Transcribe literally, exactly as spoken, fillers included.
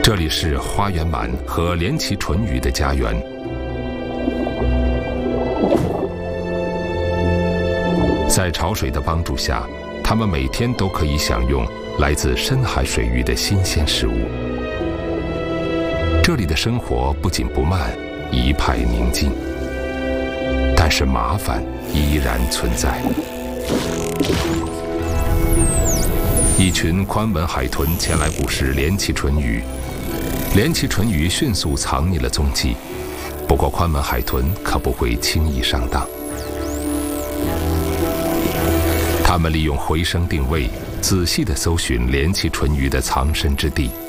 这里是花园鳗和连鳍唇鱼的家园。在潮水的帮助下，它们每天都可以享用来自深海水域的新鲜食物。这里的生活不紧不慢，一派宁静，但是麻烦依然存在。一群宽吻海豚前来捕食连鳍唇鱼，连鳍唇鱼迅速藏匿了踪迹。不过宽吻海豚可不会轻易上当。他们利用回声定位，仔细地搜寻连鳍唇鱼的藏身之地。